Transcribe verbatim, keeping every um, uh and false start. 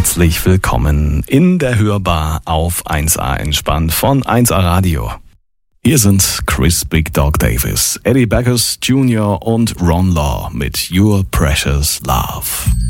Herzlich willkommen in der Hörbar auf eins A entspannt von eins A Radio. Hier sind Chris Big Dog Davis, Eddie Backus Junior und Ron Law mit Your Precious Love.